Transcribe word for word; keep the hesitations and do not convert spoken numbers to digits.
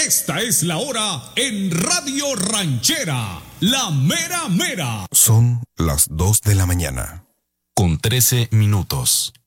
Esta es la hora en Radio Ranchera, la mera mera. Son las dos de la mañana, con trece minutos.